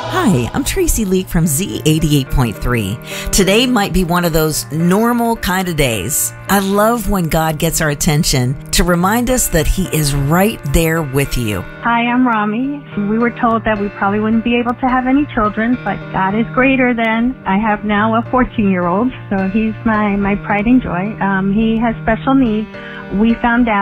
Hi, I'm Tracy Leak from Z88.3. Today might be one of those normal kind of days. I love when God gets our attention to remind us that He is right there with you. Hi, I'm Rami. We were told that we probably wouldn't be able to have any children, but God is greater than. I have now a 14-year-old, so he's my pride and joy. He has special needs. We found out